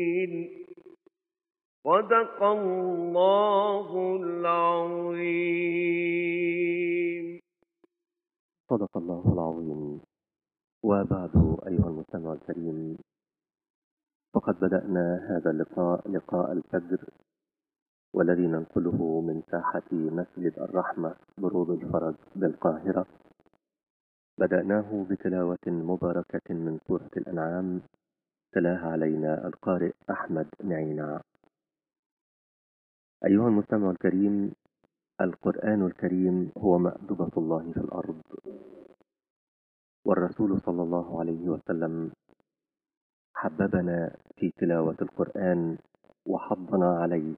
صدق الله العظيم. صدق الله العظيم. وبعد، أيها المستمع الكريم، فقد بدأنا هذا اللقاء، لقاء الفجر، والذي ننقله من ساحة مسجد الرحمة بروض الفرج بالقاهرة. بدأناه بتلاوة مباركة من سورة الأنعام، تلاها علينا القارئ أحمد نعينع. أيها المستمع الكريم، القرآن الكريم هو مأدبة الله في الأرض، والرسول صلى الله عليه وسلم حببنا في تلاوة القرآن وحضنا عليه،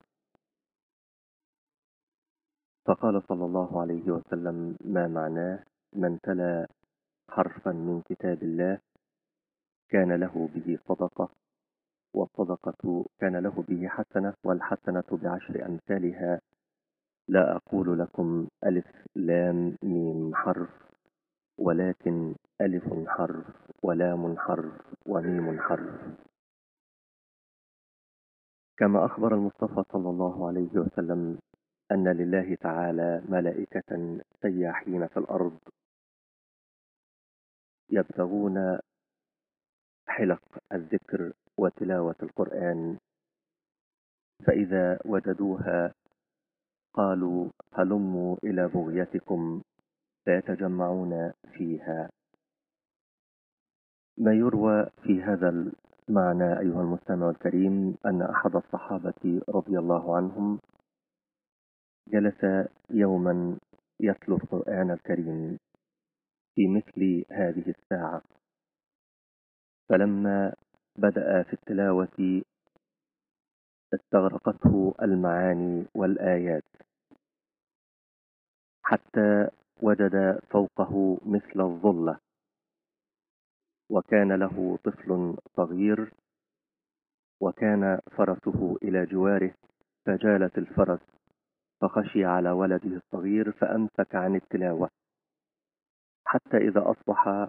فقال صلى الله عليه وسلم: ما معناه: من تلا حرفا من كتاب الله كان له به صدقة، والصدقة كان له به حسنة، والحسنة بعشر أمثالها. لا أقول لكم ألف لام ميم حرف، ولكن ألف حرف ولام حرف وميم حرف. كما أخبر المصطفى صلى الله عليه وسلم أن لله تعالى ملائكة سياحين في الأرض يبتغون حلق الذكر وتلاوة القرآن، فإذا وجدوها قالوا: هلموا إلى بغيتكم، فيتجمعون فيها. ما يروى في هذا المعنى أيها المستمع الكريم أن أحد الصحابة رضي الله عنهم جلس يوما يتلو القرآن الكريم في مثل هذه الساعة، فلما بدأ في التلاوة استغرقته المعاني والآيات، حتى وجد فوقه مثل الظلة، وكان له طفل صغير، وكان فرسه إلى جواره، فجالت الفرس فخشي على ولده الصغير فأمسك عن التلاوة، حتى إذا أصبح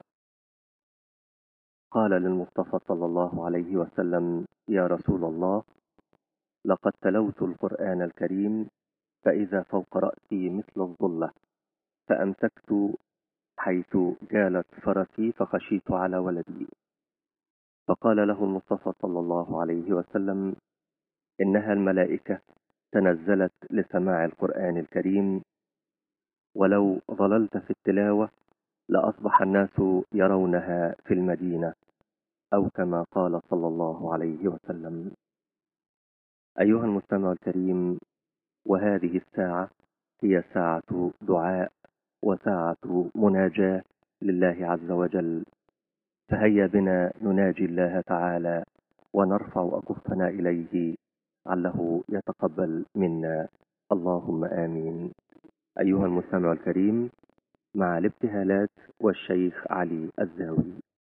قال للمصطفى صلى الله عليه وسلم: يا رسول الله، لقد تلوت القرآن الكريم فإذا فوق رأسي مثل الظلة، فأمسكت حيث جالت فرسي فخشيت على ولدي. فقال له المصطفى صلى الله عليه وسلم: إنها الملائكة تنزلت لسماع القرآن الكريم، ولو ظللت في التلاوة لأصبح الناس يرونها في المدينة، أو كما قال صلى الله عليه وسلم. أيها المستمع الكريم، وهذه الساعة هي ساعة دعاء وساعة مناجاة لله عز وجل، فهيا بنا نناجي الله تعالى ونرفع أكفنا إليه عله يتقبل منا، اللهم آمين. أيها المستمع الكريم، مع الابتهالات والشيخ علي الزاوي.